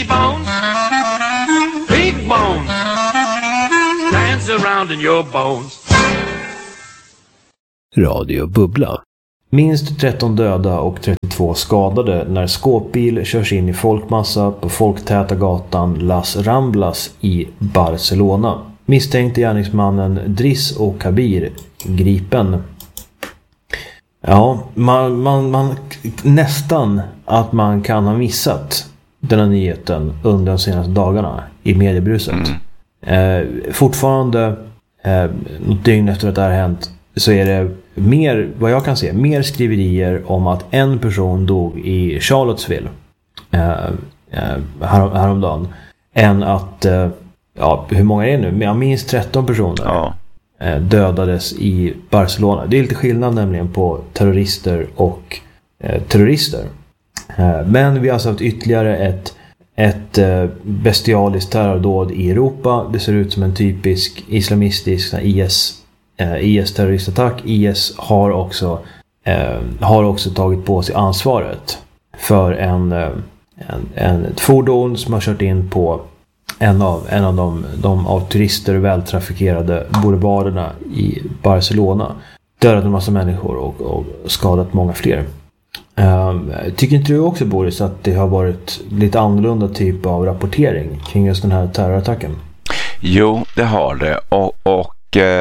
Easy bones, big bones, dance around in your bones. Radio Bubbla. Minst 13 döda och 32 skadade när skåpbil körs in i folkmassa på folktäta gatan Las Ramblas i Barcelona. Misstänkte gärningsmannen Driss och Kabir gripen. Ja, man nästan att man kan ha missat den här nyheten under de senaste dagarna i mediebruset. Fortfarande något dygn efter att det här hänt så är det mer, vad jag kan se, mer skriverier om att en person dog i Charlottesville häromdagen än att hur många är det nu? Jag minns 13 personer dödades i Barcelona. Det är lite skillnad nämligen på terrorister och terrorister. Men vi har alltså haft ytterligare ett bestialiskt terrordåd i Europa. Det ser ut som en typisk islamistisk IS-terroristattack. IS har också tagit på sig ansvaret för ett fordon som har kört in på en av de av turister vältrafikerade boulevarderna i Barcelona. Dödat en massa människor och skadat många fler. Tycker inte du också, Boris, att det har varit lite annorlunda typ av rapportering kring just den här terrorattacken? Jo, det har det. Och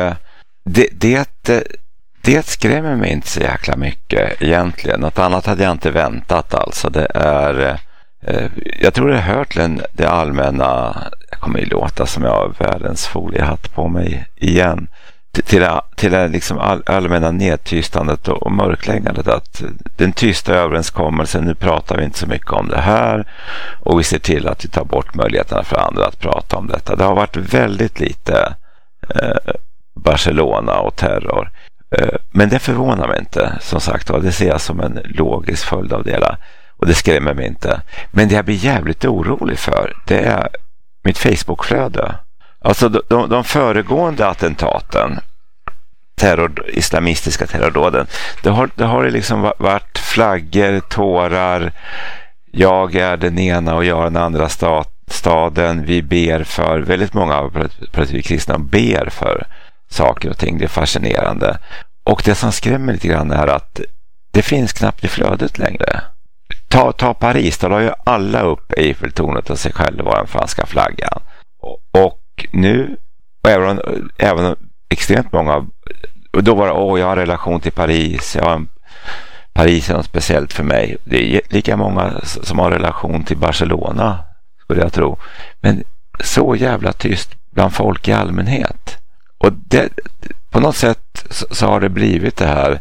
det skrämmer mig inte så jäkla mycket egentligen. Något annat hade jag inte väntat alltså. Det är... jag tror det hör till det allmänna, jag kommer ju låta som jag har världens foliehatt på mig igen, till det liksom allmänna nedtystandet och mörkläggandet, att den tysta överenskommelsen, nu pratar vi inte så mycket om det här och vi ser till att vi tar bort möjligheterna för andra att prata om detta. Det har varit väldigt lite Barcelona och terror, men det förvånar mig inte, som sagt, och det ser jag som en logisk följd av det hela. Och det skrämmer mig inte. Men det jag blir jävligt orolig för, det är mitt Facebookflöde. Alltså de föregående attentaten, islamistiska terrordåden, det har liksom varit flaggor, tårar, jag är den ena och jag är den andra staden, vi ber för, väldigt många kristna ber för saker och ting, det är fascinerande. Och det som skrämmer lite grann är att det finns knappt i flödet längre. Ta Paris, då la ju alla upp Eiffeltornet och sig själva och den franska flaggan. Och nu, och även extremt många, och då var det, jag har relation till Paris, Paris är något speciellt för mig. Det är lika många som har relation till Barcelona, skulle jag tro. Men så jävla tyst bland folk i allmänhet. Och på något sätt så har det blivit det här,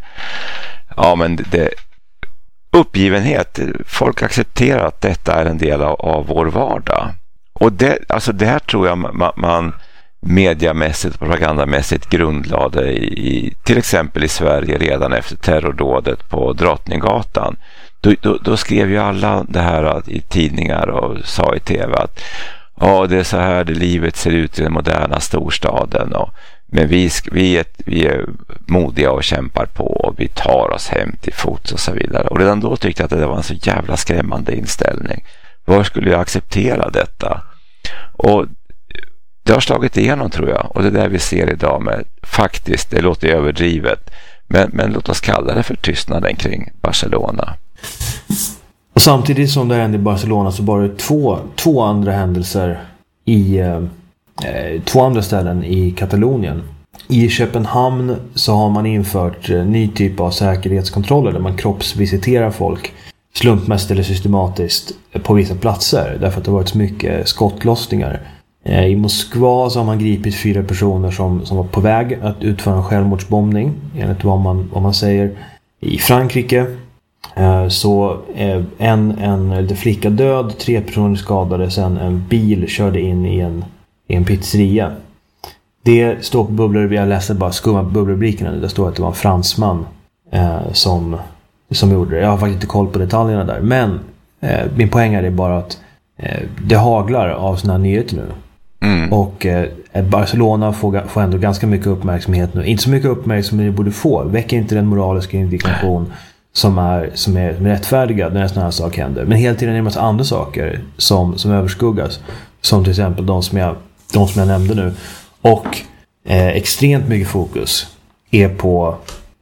uppgivenhet. Folk accepterar att detta är en del av vår vardag. Och det här tror jag man mediamässigt och propagandamässigt grundlade till exempel i Sverige redan efter terrordådet på Drottninggatan. Då skrev ju alla det här i tidningar och sa i tv att det är så här det livet ser ut i den moderna storstaden, men vi är modiga och kämpar på och vi tar oss hem till fots och så vidare. Och redan då tyckte jag att det var en så jävla skrämmande inställning. Var skulle jag acceptera detta? Och det har slagit igenom, tror jag. Och det är det vi ser idag med, faktiskt, det låter överdrivet, men låt oss kalla det för tystnaden kring Barcelona. Och samtidigt som det hände i Barcelona så var det två andra händelser i två andra ställen i Katalonien. I Köpenhamn så har man infört ny typ av säkerhetskontroller där man kroppsvisiterar folk slumpmässigt eller systematiskt på vissa platser, därför att det har varit så mycket skottlossningar. I Moskva så har man gripit 4 personer som var på väg att utföra en självmordsbombning, enligt vad man säger. I Frankrike så en liten flicka död, 3 personer skadade, sen en bil körde in i en pizzeria. Det står på bubblor, jag läser bara skumma bubbelrubrikerna. Det står att det var en fransman som gjorde det. Jag har faktiskt inte koll på detaljerna där, men min poäng är bara att det haglar av såna här nyheter nu. Och Barcelona får ändå ganska mycket uppmärksamhet nu. Inte så mycket uppmärksamhet som det borde få. Väcker inte den moraliska indignation som är rättfärdiga när sådana här saker händer. Men hela tiden är det en massa andra saker som överskuggas. Som till exempel de som jag nämnde nu. Och extremt mycket fokus är på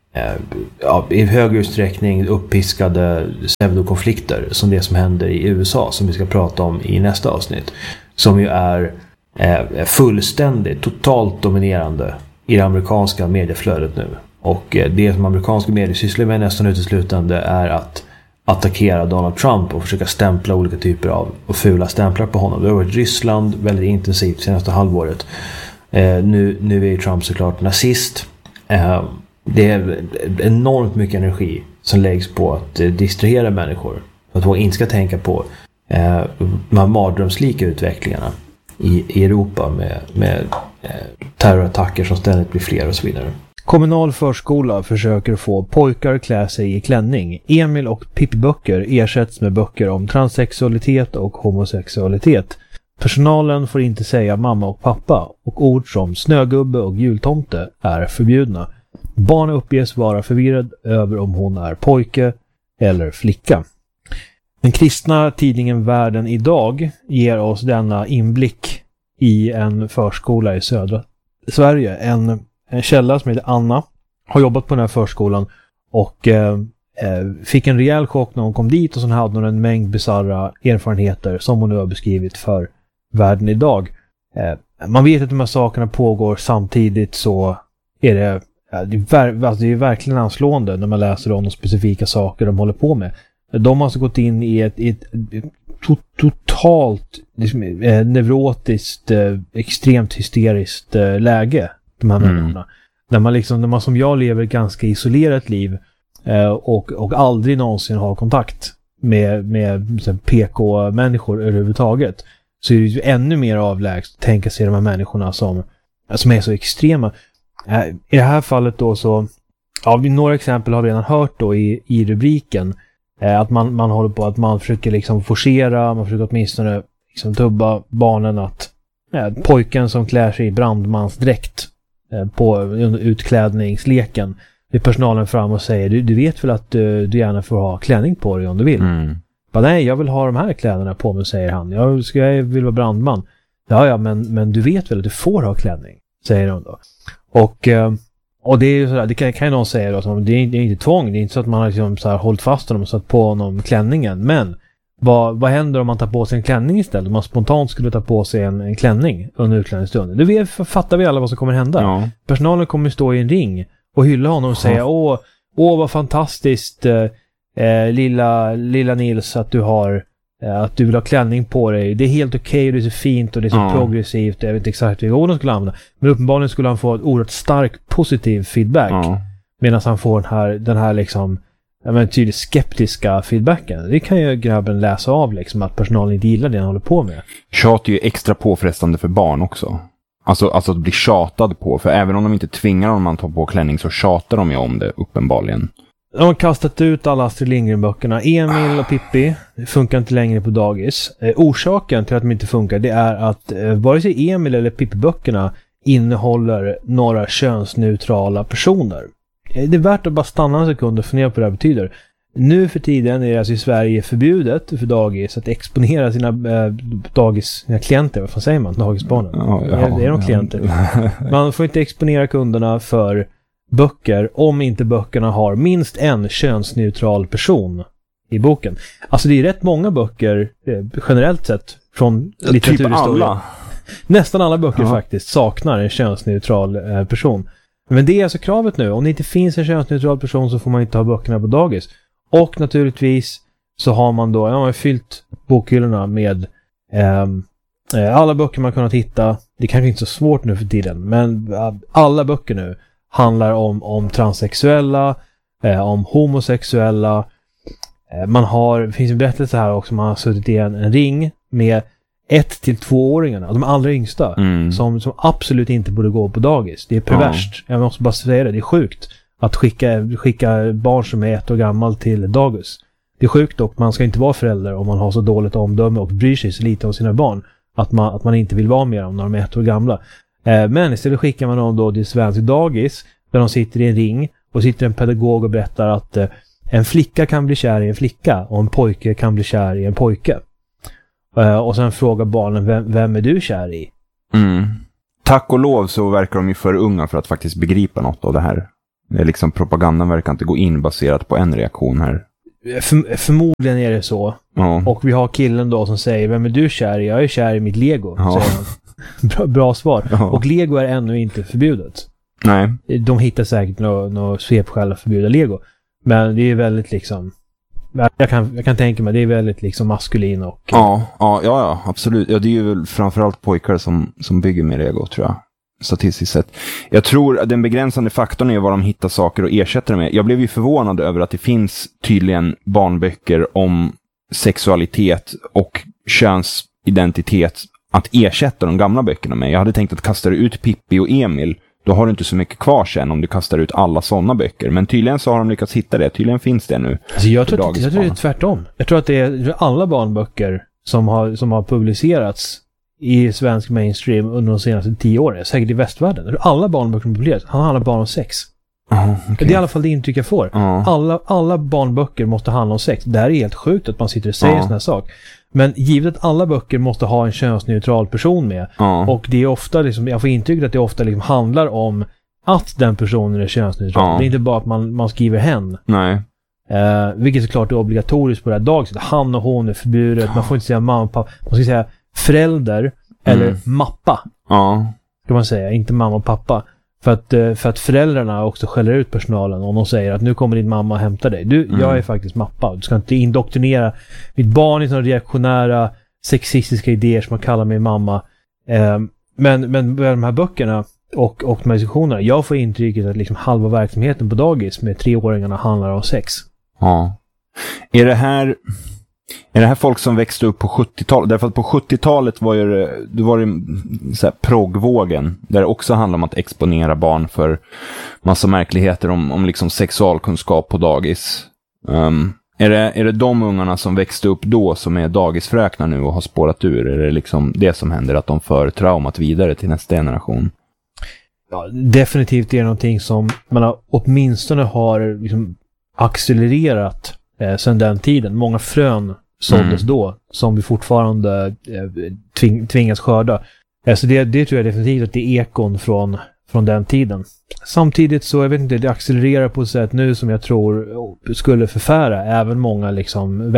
i hög utsträckning uppiskade pseudokonflikter som det som händer i USA, som vi ska prata om i nästa avsnitt, som ju är fullständigt, totalt dominerande i det amerikanska medieflödet nu. Och det som amerikanska medier sysslar med nästan uteslutande är att attackera Donald Trump och försöka stämpla olika typer av och fula stämplar på honom. Det har varit Ryssland väldigt intensivt senaste halvåret. Nu är Trump såklart nazist. Det är enormt mycket energi som läggs på att distrahera människor. Att man inte ska tänka på de här mardrömslika utvecklingarna i Europa med terrorattacker som ständigt blir fler och så vidare. Kommunal förskola försöker få pojkar klä sig i klänning. Emil och Pippi-böcker ersätts med böcker om transsexualitet och homosexualitet. Personalen får inte säga mamma och pappa, och ord som snögubbe och jultomte är förbjudna. Barn uppges vara förvirrad över om hon är pojke eller flicka. Den kristna tidningen Världen idag ger oss denna inblick i en förskola i södra Sverige. En källa som heter Anna har jobbat på den här förskolan och fick en rejäl chock när hon kom dit, och så hade hon en mängd bizarra erfarenheter som hon nu har beskrivit för Världen idag. Man vet att de här sakerna pågår samtidigt, så är det är verkligen anslående när man läser om de specifika saker de håller på med. De har alltså gått in i ett totalt liksom, neurotiskt, extremt hysteriskt läge, de här människorna. När man som jag lever ett ganska isolerat liv och aldrig någonsin har kontakt med PK-människor överhuvudtaget, så är det ju ännu mer avlägset att tänka sig de här människorna som är så extrema. I det här fallet då så, några exempel har vi redan hört då i rubriken, att man håller på att man försöker liksom forcera, man försöker åtminstone liksom tubba barnen att pojken som klär sig i brandmansdräkt på utklädningsleken, det är personalen fram och säger du vet väl att du gärna får ha klänning på dig om du vill. Nej, jag vill ha de här kläderna på mig, säger han. Jag vill vara brandman. Ja, men du vet väl att du får ha klänning, säger de då. Och det är ju sådär, det kan ju någon säga då, det är inte tvång, det är inte så att man har liksom så här hållit fast honom och satt på honom klänningen, men vad händer om man tar på sig en klänning istället? Om man spontant skulle ta på sig en klänning under utklädningsstunden. Det fattar vi alla vad som kommer hända. Ja. Personalen kommer stå i en ring och hylla honom och säga åh vad fantastiskt lilla Nils att du vill ha klänning på dig. Det är helt okej och det är så fint och det är så progressivt. Jag vet inte exakt vilka ord de skulle använda. Men uppenbarligen skulle han få ett oerhört stark positiv feedback. Medan han får den här liksom tydligt skeptiska feedbacken. Det kan ju grabben läsa av liksom, att personalen inte gillar det han håller på med. Tjat är ju extra påfrestande för barn också. Alltså att bli tjatad på. För även om de inte tvingar honom att ta på klänning, så tjatar de ju om det uppenbarligen. De har kastat ut alla Astrid Lindgren-böckerna. Emil och Pippi funkar inte längre på dagis. Orsaken till att de inte funkar, det är att vare sig Emil eller Pippi-böckerna innehåller några könsneutrala personer. Det är värt att bara stanna en sekund och fundera på vad det betyder. Nu för tiden är det alltså i Sverige förbjudet för dagis att exponera sina sina klienter. Vad fan säger man? Dagisbarnen. Det är de klienter. Man får inte exponera kunderna för böcker om inte böckerna har minst en könsneutral person i boken. Alltså det är rätt många böcker generellt sett från litteraturhistoria. Typ alla. Nästan alla böcker faktiskt saknar en könsneutral person. Men det är alltså kravet nu. Om det inte finns en könsneutral person så får man inte ha böckerna på dagis. Och naturligtvis så har man då fyllt bokhyllorna med alla böcker man kunnat hitta. Det kanske inte är så svårt nu för tiden, men alla böcker nu handlar om transsexuella, om homosexuella. Det finns en berättelse här också, man har suttit i en ring med 1-2-åringarna, de allra yngsta, som absolut inte borde gå på dagis. Det är perverst. Jag måste bara säga det är sjukt att skicka barn som är 1 år gammal till dagis. Det är sjukt dock, man ska inte vara förälder om man har så dåligt omdöme och bryr sig så lite om sina barn att man inte vill vara med dem när de är 1 år gamla. Men istället skickar man dem då till svensk dagis där de sitter i en ring och sitter en pedagog och berättar att En flicka kan bli kär i en flicka och en pojke kan bli kär i en pojke. Och sen frågar barnen, vem är du kär i? Tack och lov så verkar de ju för unga för att faktiskt begripa något av det här. Det är liksom, propagandan verkar inte gå in baserat på en reaktion här. Förmodligen är det så. Ja. Och vi har killen då som säger, vem är du kär i? Jag är kär i mitt Lego. Ja. Bra svar. Ja. Och Lego är ännu inte förbjudet. Nej. De hittar säkert något svepskäl att förbjuda Lego. Men det är väldigt liksom... Jag kan tänka mig, det är väldigt liksom maskulin och... Ja, absolut. Ja, det är ju väl framförallt pojkar som bygger med Lego, tror jag. Statistiskt sett. Jag tror att den begränsande faktorn är vad de hittar saker och ersätter med. Jag blev ju förvånad över att det finns tydligen barnböcker om sexualitet och könsidentitet att ersätta de gamla böckerna med. Jag hade tänkt att kasta ut Pippi och Emil, då har du inte så mycket kvar sen om du kastar ut alla sådana böcker. Men tydligen så har de lyckats hitta det. Tydligen finns det nu. Alltså jag tror det är tvärtom. Jag tror att det är alla barnböcker som har publicerats i svensk mainstream under de senaste 10 åren. Säkert i västvärlden. Alla barnböcker som publiceras handlar bara om sex. Okay. Det är i alla fall det intryck jag får. Alla barnböcker måste handla om sex. Det här är helt sjukt att man sitter och säger sån här sak. Men givet att alla böcker måste ha en könsneutral person med. Och det är ofta liksom, jag får intrycket att det ofta liksom handlar om att den personen är könsneutral. Det är inte bara att man skriver hen. Nej. Vilket såklart är obligatoriskt på det här daget. Han och hon är förbjudet. Man får inte säga mamma och pappa. Man ska säga förälder eller mappa. Kan man säga, inte mamma och pappa. För att föräldrarna också skäller ut personalen om de säger att nu kommer din mamma och hämtar dig. Jag är faktiskt mappa. Du ska inte indoktrinera mitt barn i sådana reaktionära sexistiska idéer som man kallar mig mamma. Men med de här böckerna och de här diskussionerna, jag får intrycket att liksom halva verksamheten på dagis med 3-åringarna handlar om sex. Ja. Är det här folk som växte upp på 70-talet? Därför att på 70-talet var det så här proggvågen där det också handlar om att exponera barn för massa märkligheter om liksom sexualkunskap på dagis. Är det de ungarna som växte upp då som är dagisfröknar nu och har spårat ur? Är det liksom det som händer, att de för traumat vidare till nästa generation? Ja, definitivt är det någonting som man åtminstone har liksom accelererat sedan den tiden. Många frön såldes då som vi fortfarande tvingas skörda. Så det tror jag definitivt att det är ekon från den tiden. Samtidigt så, jag vet inte, det accelererar på ett sätt nu som jag tror skulle förfära även många liksom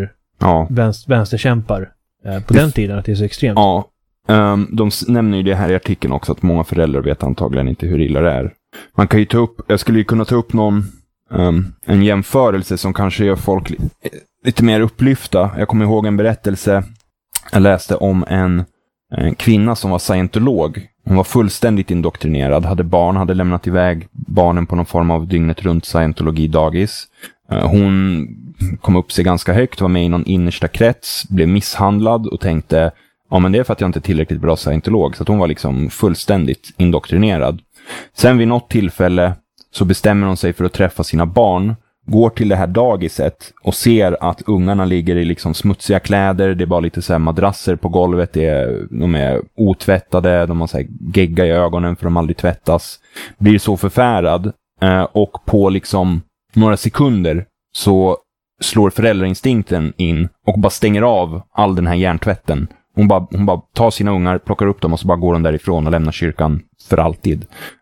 vänsterkämpar på den tiden, att det är så extremt. Ja, de nämner ju det här i artikeln också, att många föräldrar vet antagligen inte hur illa det är. Man kan ju jag skulle ju kunna ta upp en jämförelse som kanske gör folk lite mer upplyfta. Jag kommer ihåg en berättelse jag läste om en kvinna som var scientolog. Hon var fullständigt indoktrinerad, hade lämnat iväg barnen på någon form av dygnet runt scientologi-dagis. Hon kom upp sig ganska högt, var med i någon innersta krets, blev misshandlad och tänkte, ja men det är för att jag inte är tillräckligt bra scientolog. Så att hon var liksom fullständigt indoktrinerad. Sen vid något tillfälle så bestämmer hon sig för att träffa sina barn, går till det här dagiset och ser att ungarna ligger i liksom smutsiga kläder, det är bara lite så här madrasser på golvet, de är otvättade, de har så här gegga i ögonen för de aldrig tvättas. Blir så förfärad och på liksom några sekunder så slår föräldrainstinkten in och bara stänger av all den här hjärntvätten. Hon bara tar sina ungar, plockar upp dem och så bara går de därifrån och lämnar kyrkan för alltid.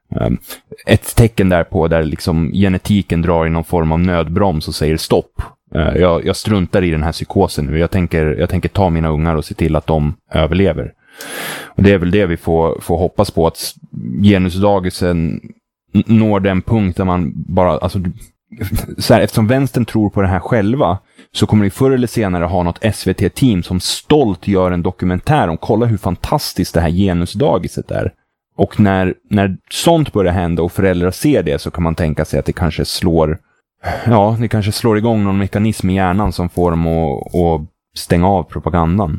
Ett tecken därpå där liksom genetiken drar i någon form av nödbroms och säger stopp. Jag struntar i den här psykosen nu. Jag tänker ta mina ungar och se till att de överlever. Och det är väl det vi får hoppas på, att genusdagisen når den punkt där man bara, alltså så här, eftersom vänstern tror på det här själva, så kommer vi förr eller senare ha något SVT-team som stolt gör en dokumentär om kolla hur fantastiskt det här genusdagiset är. Och när sånt börjar hända och föräldrar ser det, så kan man tänka sig att det kanske slår igång någon mekanism i hjärnan som får dem att stänga av propagandan.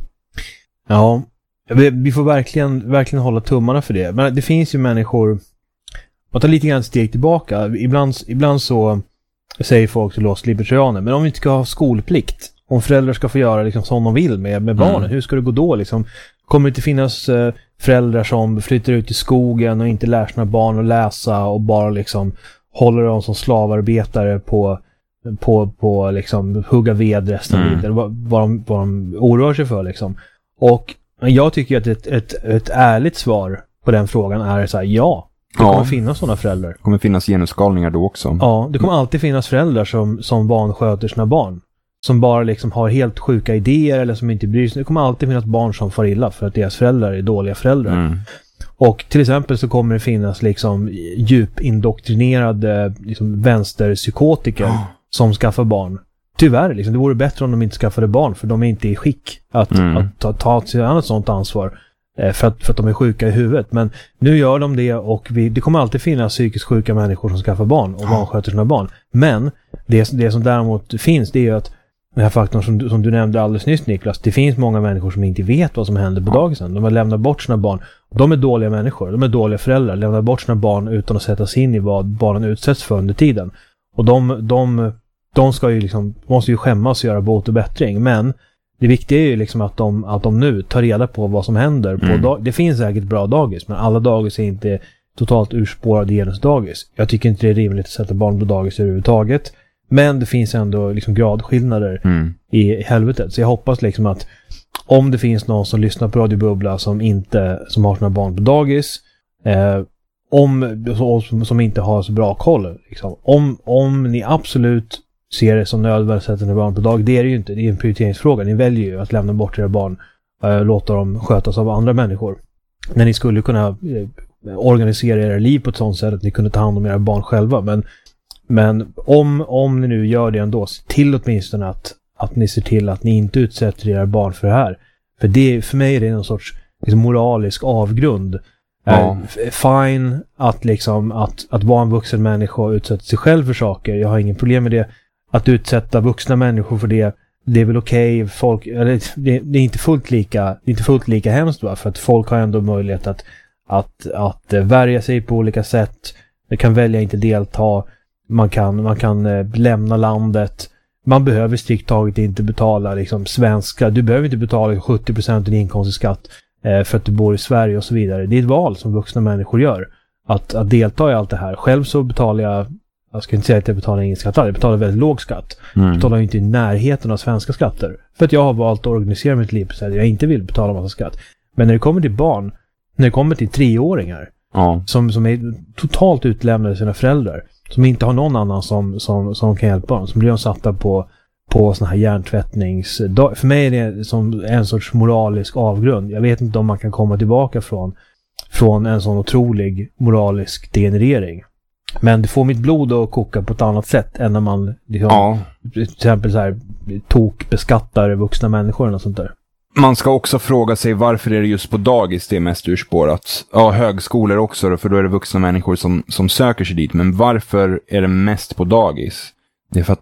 Ja, vi får verkligen hålla tummarna för det. Men det finns ju människor, man tar lite grann steg tillbaka. Ibland så säger folk till oss libertarianer, men om vi inte ska ha skolplikt, om föräldrar ska få göra liksom som de vill med barnen, hur ska det gå då liksom? Kommer det inte finnas föräldrar som flyttar ut i skogen och inte lär sina barn att läsa och bara liksom håller dem som slavarbetare på på liksom hugga ved resten av livet, vad de oroar sig för liksom. Och jag tycker att ett ärligt svar på den frågan är så här: ja, det kommer finnas sådana föräldrar. Det kommer finnas genusskalningar då också. Ja, det kommer alltid finnas föräldrar som vansköter sina barn. Som bara liksom har helt sjuka idéer eller som inte bryr sig. Det kommer alltid finnas barn som far illa för att deras föräldrar är dåliga föräldrar. Och till exempel så kommer det finnas liksom djupindoktrinerade liksom vänsterpsykotiker som skaffar barn. Tyvärr, liksom, det vore bättre om de inte skaffade barn, för de är inte i skick att ta sig an ett sånt ansvar för att de är sjuka i huvudet. Men nu gör de det, och det kommer alltid finnas psykiskt sjuka människor som skaffar barn och vansköter sina barn. Men det som däremot finns, det är ju att den här faktorn som du nämnde alldeles nyss, Niklas, det finns många människor som inte vet vad som händer på dagisen. De har lämnat bort sina barn. De är dåliga människor, de är dåliga föräldrar, lämnar bort sina barn utan att sätta sig in i vad barnen utsätts för under tiden. Och de ska ju liksom, måste ju skämmas och göra bot och bättring. Men det viktiga är ju liksom att de nu tar reda på vad som händer. Det finns säkert bra dagis, men alla dagis är inte totalt urspårade genusdagis. Jag tycker inte det är rimligt att sätta barn på dagis överhuvudtaget. Men det finns ändå liksom gradskillnader i helvetet. Så jag hoppas liksom att om det finns någon som lyssnar på Radio Bubbla som har sina barn på dagis, som inte har så bra koll liksom. Om ni absolut ser det som nödvändigt att sätta sina barn på dag, det är det ju inte. Det är en prioriteringsfråga. Ni väljer ju att lämna bort era barn och låta dem skötas av andra människor. När ni skulle kunna organisera era liv på ett sånt sätt att ni kunde ta hand om era barn själva. Men om ni nu gör det ändå, se till åtminstone att ni ser till att ni inte utsätter era barn för det här. För mig är det någon sorts liksom moralisk avgrund. Fine att vara en vuxen människa och utsätta sig själv för saker. Jag har ingen problem med det. Att utsätta vuxna människor för det är väl okej. Det är inte fullt lika hemskt, va? För att folk har ändå möjlighet att värja sig på olika sätt. De kan välja inte delta. Man kan lämna landet. Man behöver strikt taget inte betala liksom svenska. Du behöver inte betala 70% av din inkomst i skatt för att du bor i Sverige och så vidare. Det är ett val som vuxna människor gör. Att delta i allt det här. Själv så betalar jag ska inte säga att jag betalar ingen skatt. Jag betalar väldigt låg skatt. Jag betalar inte i närheten av svenska skatter. För att jag har valt att organisera mitt liv så att jag inte vill betala massa skatt. Men när det kommer till barn, när det kommer till 3-åringar som är totalt utlämnade sina föräldrar, som inte har någon annan som kan hjälpa dem, som blir de satta på såna här hjärntvättnings... För mig är det som en sorts moralisk avgrund. Jag vet inte om man kan komma tillbaka från en sån otrolig moralisk degenerering. Men det får mitt blod att koka på ett annat sätt än när man liksom, till exempel så här beskattar vuxna människor och sånt där. Man ska också fråga sig varför är det just på dagis det är mest urspårat. Ja, högskolor också, för då är det vuxna människor som söker sig dit. Men varför är det mest på dagis? Det är för att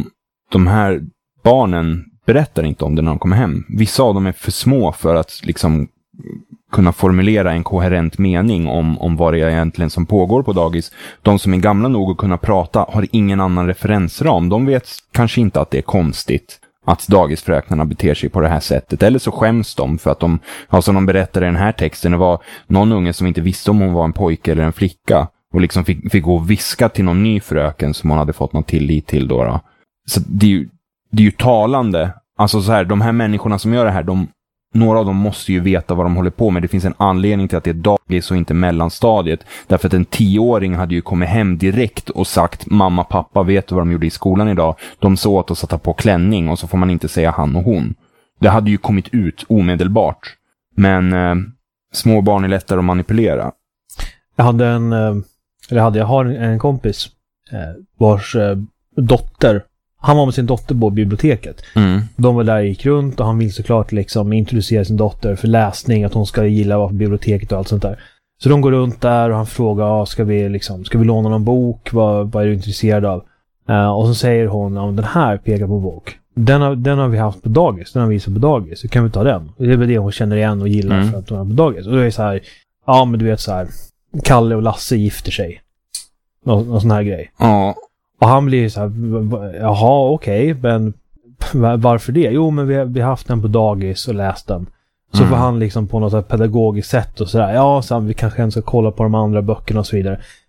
de här barnen berättar inte om det när de kommer hem. Vissa av dem är för små för att liksom kunna formulera en koherent mening om vad det är egentligen som pågår på dagis. De som är gamla nog att kunna prata har ingen annan referensram. De vet kanske inte att det är konstigt att dagisfröknarna beter sig på det här sättet. Eller så skäms de för att som de berättade i den här texten, det var någon unge som inte visste om hon var en pojke eller en flicka. Och liksom fick gå och viska till någon ny fröken som hon hade fått någon tillit till då. Så det är ju talande. Alltså så här, de här människorna som gör det här, några av dem måste ju veta vad de håller på med. Det finns en anledning till att det är dagis och inte mellanstadiet. Därför att en 10-åring hade ju kommit hem direkt och sagt: mamma, pappa, vet du vad de gjorde i skolan idag? De sa åt oss att ta på klänning, och så får man inte säga han och hon. Det hade ju kommit ut omedelbart. Men små barn är lättare att manipulera. Jag har en kompis vars dotter, han var med sin dotter på biblioteket. De var där och gick runt, och han vill såklart liksom introducera sin dotter för läsning, att hon ska gilla att vara på biblioteket och allt sånt där. Så de går runt där och han frågar: ska vi låna någon bok? Vad är du intresserad av? Och så säger hon: den här pekar på bok. Den har vi haft på dagis. Den har vi visat på dagis. Så kan vi ta den. Och det är väl det hon känner igen och gillar för att hon är på dagis. Och då är det så här: ja, men du vet så här, Kalle och Lasse gifter sig. Någon sån här grej. Ja. Och han blir så här: jaha, okej, men varför det? Jo, men vi har haft den på dagis och läst den. Så får han liksom på något pedagogiskt sätt och sådär: ja, så vi kanske ska kolla på de andra böckerna och så vidare.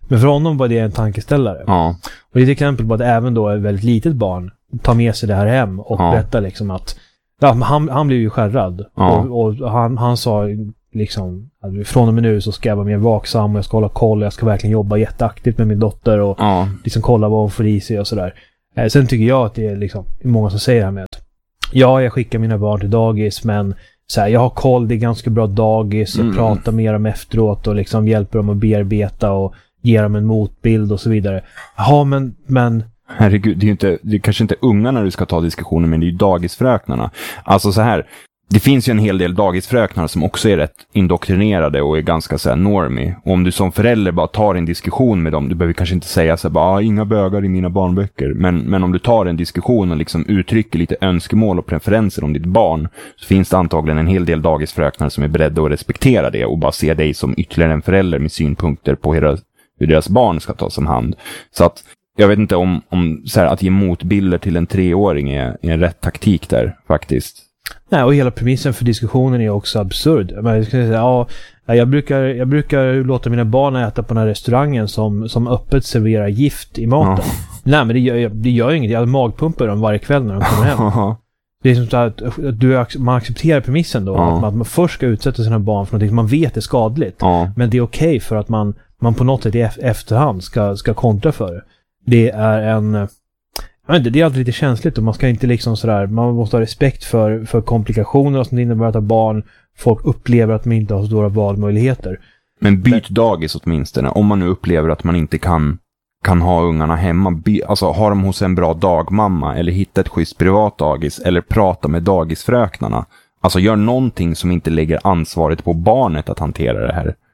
Men för honom var det en tankeställare. Ja. Och det är ett exempel på att även då ett väldigt litet barn tar med sig det här hem och berättar liksom att han blev ju skärrad. Och han sa liksom att från och med nu så ska jag vara mer vaksam och jag ska hålla koll, jag ska verkligen jobba jätteaktivt med min dotter och liksom kolla vad hon får i sig och sådär. Sen tycker jag att det är liksom många som säger det här med att jag skickar mina barn till dagis, men så här, jag har koll, det är ganska bra dagis, jag pratar med dem efteråt och liksom hjälper dem att bearbeta och ger dem en motbild och så vidare. Ja, men herregud, det är kanske inte ungarna du ska ta diskussionen, men det är ju dagisfröknarna. Alltså så här, det finns ju en hel del dagisfröknar som också är rätt indoktrinerade och är ganska så här normie. Och om du som förälder bara tar en diskussion med dem, du behöver kanske inte säga så här, bara inga bögar i mina barnböcker. Men om du tar en diskussion och liksom uttrycker lite önskemål och preferenser om ditt barn, så finns det antagligen en hel del dagisfröknar som är beredda att respektera det och bara se dig som ytterligare en förälder med synpunkter på hur deras barn ska tas om hand. Så att jag vet inte om så här, att ge motbilder till en 3-åring är en rätt taktik där faktiskt. Nej, och hela premissen för diskussionen är också absurd. Jag ska säga, jag brukar låta mina barn äta på den här restaurangen som öppet serverar gift i maten. Nej, men det gör inget. Jag magpumpar dem varje kväll när de kommer hem. Det är som så att man accepterar premissen då, att man först ska utsätta sina barn för något som man vet är skadligt. Men det är okej för att man på något sätt i efterhand ska kontra för det. Det är det är alltid lite känsligt och man ska inte liksom sådär, man måste ha respekt för komplikationer som det innebär att ha barn. Folk upplever att man inte har så stora valmöjligheter. Men byt dagis åtminstone, om man nu upplever att man inte kan ha ungarna hemma. Alltså ha dem hos en bra dagmamma eller hitta ett schysst privat dagis eller prata med dagisfröknarna. Alltså gör någonting som inte lägger ansvaret på barnet att hantera det här.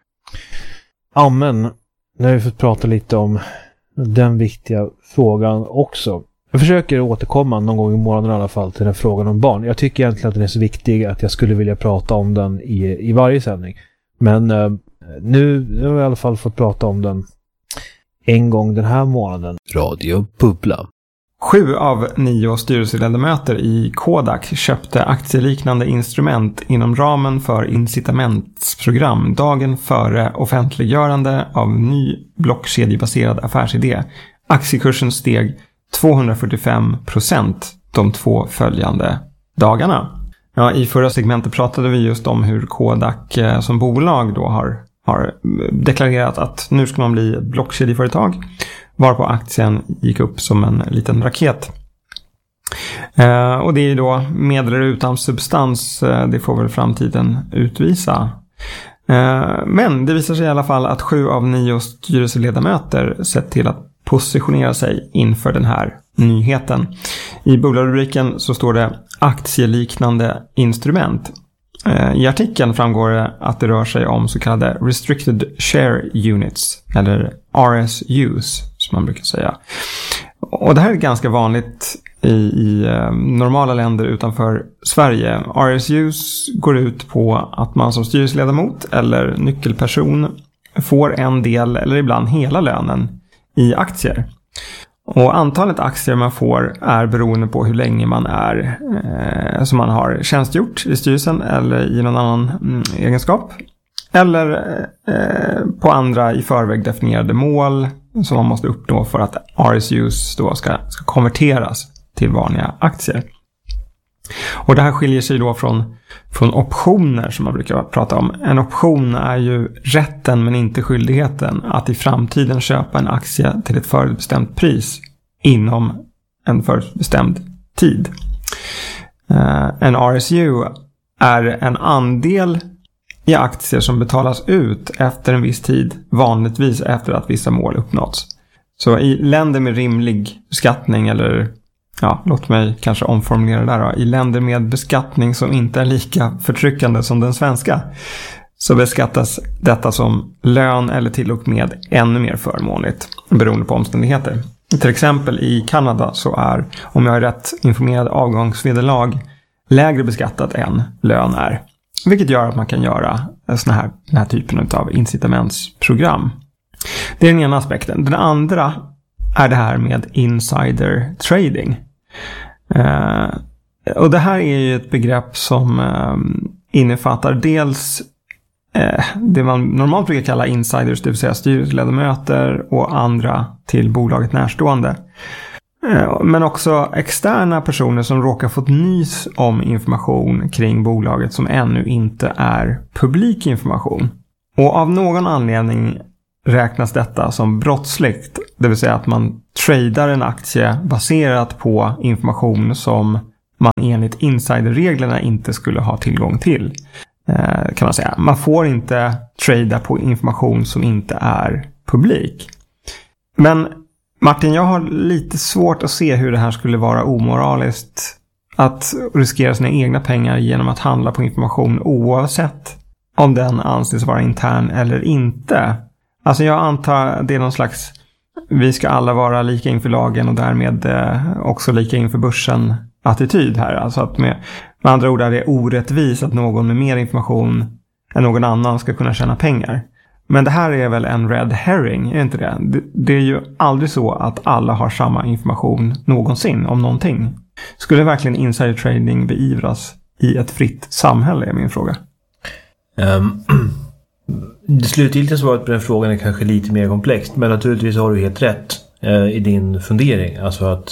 Ja, men nu har vi fått prata lite om den viktiga frågan också. Jag försöker återkomma någon gång i månaden i alla fall till den frågan om barn. Jag tycker egentligen att den är så viktig att jag skulle vilja prata om den i varje sändning. Men nu har vi i alla fall fått prata om den en gång den här månaden. Radio Bubbla. 7 av 9 styrelseledamöter i Kodak köpte aktieliknande instrument inom ramen för incitamentsprogram dagen före offentliggörande av ny blockkedjebaserad affärsidé. Aktiekursen steg 245% de 2 följande dagarna. Ja, i förra segmentet pratade vi just om hur Kodak som bolag då har deklarerat att nu ska man bli ett blockkedjeföretag, varpå aktien gick upp som en liten raket. Och det är ju då med eller utan substans, det får väl framtiden utvisa. Men det visar sig i alla fall att 7 av 9 styrelseledamöter sett till att positionera sig inför den här nyheten. I bolagsrubriken så står det aktieliknande instrument. I artikeln framgår det att det rör sig om så kallade Restricted Share Units eller RSUs som man brukar säga. Och det här är ganska vanligt i normala länder utanför Sverige. RSUs går ut på att man som styrelseledamot eller nyckelperson får en del eller ibland hela lönen i aktier. Och antalet aktier man får är beroende på hur länge man är som man har tjänstgjort i styrelsen eller i någon annan egenskap. Eller på andra i förväg definierade mål som man måste uppnå för att RSUs då ska konverteras till vanliga aktier. Och det här skiljer sig då från optioner som man brukar prata om. En option är ju rätten men inte skyldigheten att i framtiden köpa en aktie till ett förutbestämt pris inom en förutbestämd tid. En RSU är en andel i aktier som betalas ut efter en viss tid, vanligtvis efter att vissa mål uppnåtts. Så i länder med rimlig beskattning eller låt mig kanske omformulera det där då. I länder med beskattning som inte är lika förtryckande som den svenska så beskattas detta som lön eller till och med ännu mer förmånligt beroende på omständigheter. Till exempel i Kanada så är, om jag är rätt informerad, avgångsvederlag lägre beskattat än lön är. Vilket gör att man kan göra den här typen av incitamentsprogram. Det är den ena aspekten. Den andra är det här med insider trading. Och det här är ju ett begrepp som innefattar dels det man normalt brukar kalla insiders, det vill säga styrelseledamöter och andra till bolaget närstående. Men också externa personer som råkar fått nys om information kring bolaget som ännu inte är publik information. Och av någon anledning räknas detta som brottsligt, det vill säga att man tradar en aktie baserat på information som man enligt insiderreglerna inte skulle ha tillgång till. Kan man säga. Man får inte trada på information som inte är publik. Men Martin, jag har lite svårt att se hur det här skulle vara omoraliskt att riskera sina egna pengar genom att handla på information oavsett om den anses vara intern eller inte. Alltså jag antar det är någon slags vi ska alla vara lika inför lagen och därmed också lika inför börsen attityd här. Alltså att med andra ord är det orättvist att någon med mer information än någon annan ska kunna tjäna pengar. Men det här är väl en red herring, är inte det? Det är ju aldrig så att alla har samma information någonsin om någonting. Skulle verkligen insider trading beivras i ett fritt samhälle är min fråga. Det slutgiltiga svaret på den frågan är kanske lite mer komplext, men naturligtvis har du helt rätt i din fundering. Alltså att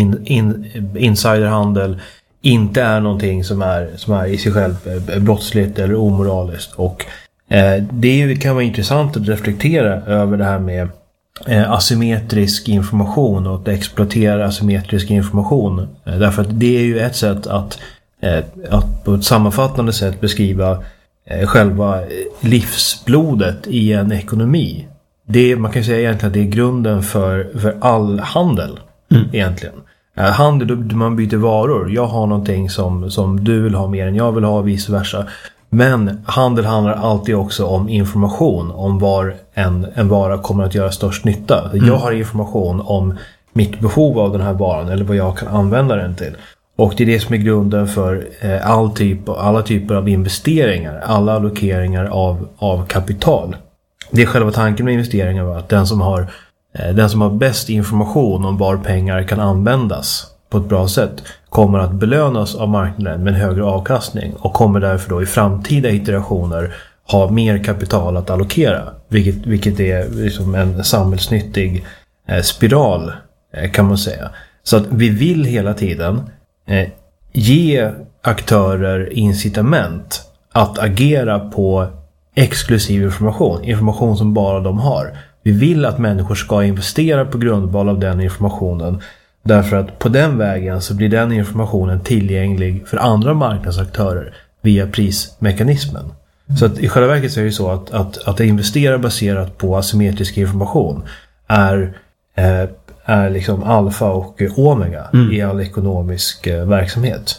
insiderhandel inte är någonting som är i sig själv brottsligt eller omoraliskt. Och det kan vara intressant att reflektera över det här med asymmetrisk information och att exploatera asymmetrisk information. Därför att det är ju ett sätt att på ett sammanfattande sätt beskriva själva livsblodet i en ekonomi. Man kan säga egentligen att det är grunden för all handel egentligen. Handel, man byter varor. Jag har någonting som du vill ha mer än jag vill ha och vice versa. Men handel handlar alltid också om information, om var en vara kommer att göra störst nytta. Jag har information om mitt behov av den här varan eller vad jag kan använda den till. Och det är det som är grunden för alla typer av investeringar, alla allokeringar av kapital. Det är själva tanken med investeringar, att den som har bäst information om var pengar kan användas på ett bra sätt kommer att belönas av marknaden med en högre avkastning och kommer därför då i framtida iterationer ha mer kapital att allokera, vilket är liksom en samhällsnyttig spiral kan man säga. Så att vi vill hela tiden ge aktörer incitament att agera på exklusiv information som bara de har. Vi vill att människor ska investera på grundval av den informationen, därför att på den vägen så blir den informationen tillgänglig för andra marknadsaktörer via prismekanismen. Så att i själva verket så är det så att investera baserat på asymmetrisk information är liksom alfa och omega i all ekonomisk verksamhet.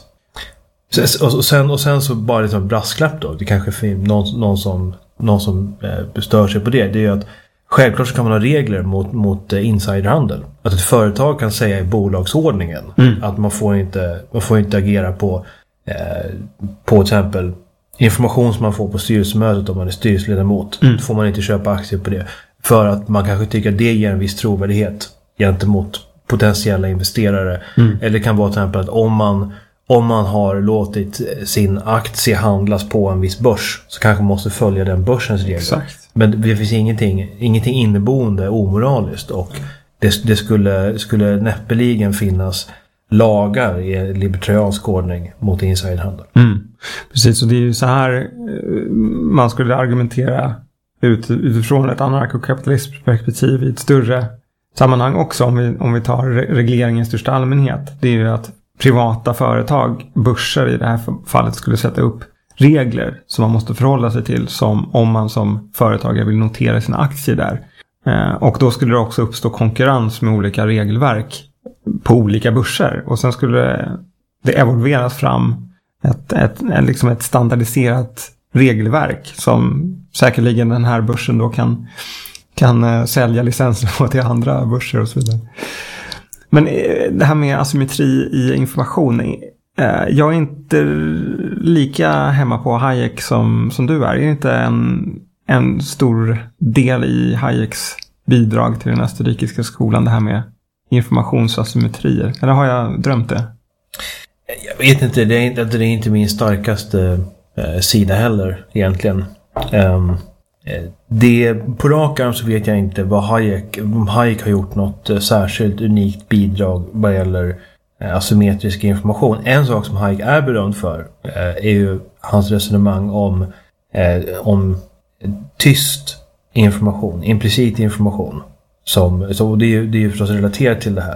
Och sen så bara liksom brasklapp då. Det kanske finns någon som stör sig på det. Det är ju att självklart så kan man ha regler mot insiderhandel. Att ett företag kan säga i bolagsordningen att man får inte agera på till exempel information som man får på styrelsemötet om man är styrelseledamot. Då får man inte köpa aktier på det. För att man kanske tycker att det ger en viss trovärdighet gentemot potentiella investerare. Eller det kan vara till exempel att om man har låtit sin aktie handlas på en viss börs så kanske man måste följa den börsens regler. Exakt. Men det finns ingenting inneboende omoraliskt, och det skulle näppeligen finnas lagar i libertariansk ordning mot insiderhandel. Precis, och det är ju så här man skulle argumentera utifrån ett anarkokapitalistiskt perspektiv i ett större sammanhang också, om vi tar regleringen i största allmänhet. Det är ju att privata företag, börser i det här fallet, skulle sätta upp regler som man måste förhålla sig till som om man som företagare vill notera sina aktier där. Och då skulle det också uppstå konkurrens med olika regelverk på olika börser. Och sen skulle det evolveras fram ett standardiserat regelverk som säkerligen den här börsen då kan sälja licenser till andra börser och så vidare. Men det här med asymmetri i information, jag är inte lika hemma på Hayek som du är. Är det inte en stor del i Hayeks bidrag till den österrikiska skolan, det här med informationsasymmetrier? Eller har jag drömt det? Jag vet inte, det är inte min starkaste sida heller egentligen. På rak arm så vet jag inte vad Hayek har gjort något särskilt unikt bidrag vad gäller asymmetrisk information. En sak som Hayek är berömd för är ju hans resonemang om tyst information, implicit information. Så det är ju förstås relaterat till det här.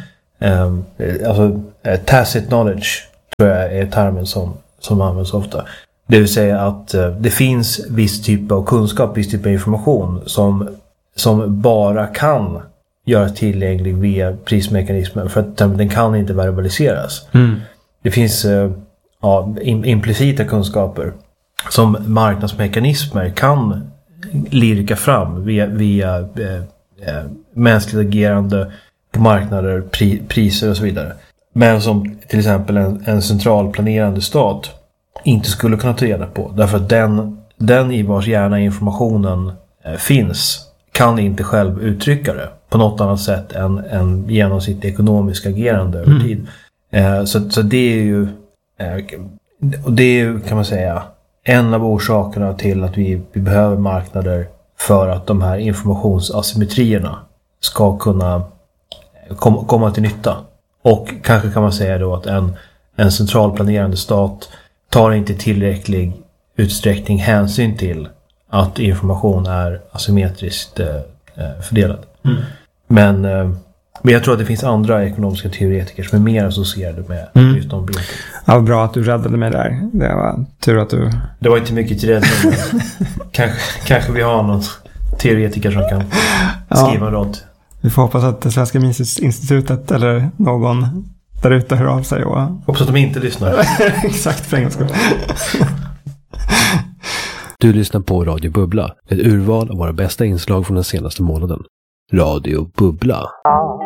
Att, tacit knowledge tror jag är termen som används ofta. Det vill säga att det finns viss typ av kunskap, viss typ av information som bara kan göras tillgänglig via prismekanismen för att den kan inte verbaliseras. Det finns implicita kunskaper som marknadsmekanismer kan lirka fram via mänskligt agerande på marknader, priser och så vidare. Men som till exempel en centralplanerande stat inte skulle kunna ta reda på. Därför att den i vars hjärna informationen finns kan inte själv uttrycka det på något annat sätt än genom sitt ekonomiska agerande över tid. Så det är ju kan man säga en av orsakerna till att vi behöver marknader för att de här informationsasymmetrierna ska kunna komma till nytta. Och kanske kan man säga då att en centralplanerande stat tar inte tillräcklig utsträckning hänsyn till att information är asymmetriskt fördelad. Men jag tror att det finns andra ekonomiska teoretiker som är mer associerade med just de bilderna. Ja, bra att du räddade mig där. Det var tur att du... Det var inte mycket till räddning. kanske vi har någon teoretiker som kan skriva en rad. Vi får hoppas att det Svenska Mises-institutet eller någon där ute hör av sig. Hoppas att de inte lyssnar. Exakt, för en gångs skull. Du lyssnar på Radio Bubbla, ett urval av våra bästa inslag från den senaste månaden. Radio Bubbla.